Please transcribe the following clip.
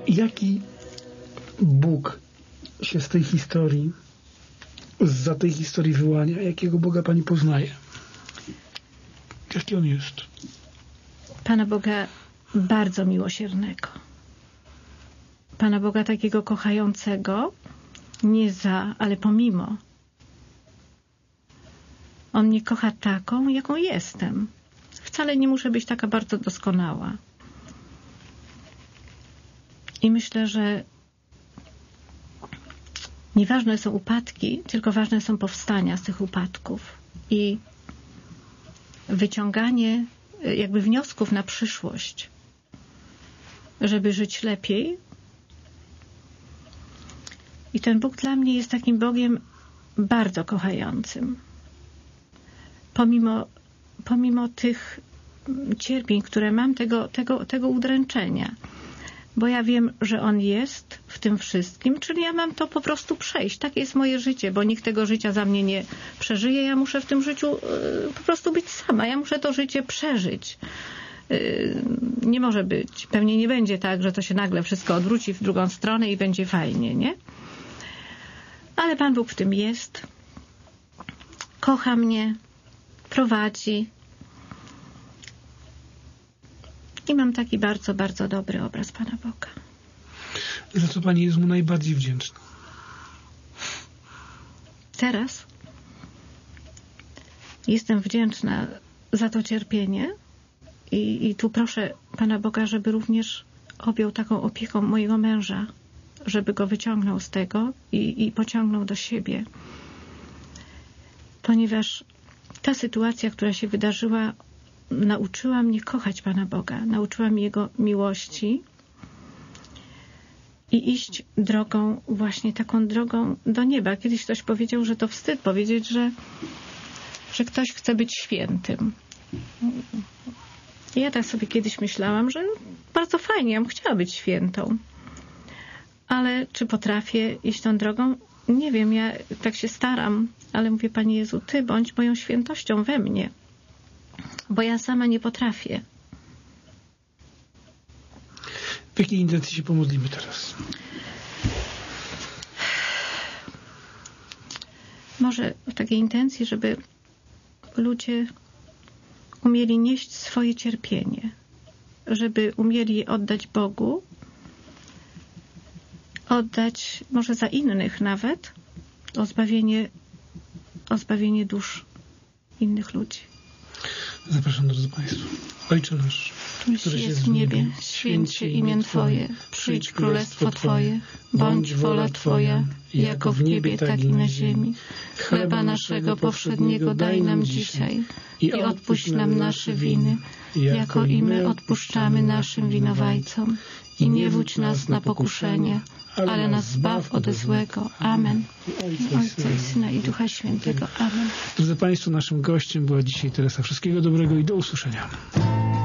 Jaki Bóg się z tej historii, zza tej historii wyłania? Jakiego Boga pani poznaje? Jaki On jest? Pana Boga bardzo miłosiernego. Pana Boga takiego kochającego, nie za, ale pomimo. On mnie kocha taką, jaką jestem. Wcale nie muszę być taka bardzo doskonała. I myślę, że nieważne są upadki, tylko ważne są powstania z tych upadków i wyciąganie jakby wniosków na przyszłość, żeby żyć lepiej. I ten Bóg dla mnie jest takim Bogiem bardzo kochającym. Pomimo tych cierpień, które mam, tego udręczenia. Bo ja wiem, że On jest w tym wszystkim, czyli ja mam to po prostu przejść. Takie jest moje życie, bo nikt tego życia za mnie nie przeżyje. Ja muszę w tym życiu po prostu być sama. Ja muszę to życie przeżyć. Nie może być. Pewnie nie będzie tak, że to się nagle wszystko odwróci w drugą stronę i będzie fajnie, nie? Ale Pan Bóg w tym jest. Kocha mnie, prowadzi. I mam taki bardzo, bardzo dobry obraz Pana Boga. Za co pani jest Mu najbardziej wdzięczna? Teraz jestem wdzięczna za to cierpienie i tu proszę Pana Boga, żeby również objął taką opieką mojego męża, żeby go wyciągnął z tego i pociągnął do siebie. Ponieważ ta sytuacja, która się wydarzyła, nauczyła mnie kochać Pana Boga, nauczyła mnie Jego miłości i iść drogą, właśnie taką drogą do nieba. Kiedyś ktoś powiedział, że to wstyd powiedzieć, że ktoś chce być świętym. I ja tak sobie kiedyś myślałam, że bardzo fajnie, ja bym chciała być świętą. Ale czy potrafię iść tą drogą? Nie wiem, ja tak się staram, ale mówię, Panie Jezu, Ty bądź moją świętością we mnie, bo ja sama nie potrafię. W jakiej intencji się pomodlimy teraz? Może w takiej intencji, żeby ludzie umieli nieść swoje cierpienie, żeby umieli je oddać Bogu, oddać może za innych nawet, o zbawienie dusz innych ludzi. Zapraszam, drodzy Państwo. Ojcze nasz, któryś jest w niebie, święć się imię Twoje, przyjdź królestwo Twoje, bądź wola Twoja, jako w niebie, tak i na ziemi. Chleba naszego powszedniego daj nam dzisiaj i odpuść nam nasze winy, jako i my odpuszczamy naszym winowajcom. I nie wódź nas na pokuszenie, ale nas zbaw ode złego. Amen. Ojca i Syna i Ducha Świętego. Amen. Drodzy Państwo, naszym gościem była dzisiaj Teresa. Wszystkiego dobrego i do usłyszenia.